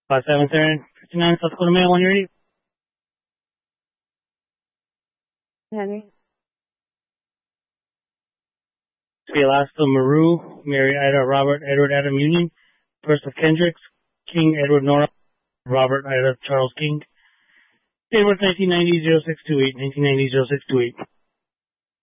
5759 South Dakota Mail, when you're ready. Henry. Alaska Maru, Mary Ida Robert Edward Adam Union, Percival Kendricks, King Edward Nora, Robert Ida Charles King. Date of birth 1990-0628, 1990-0628.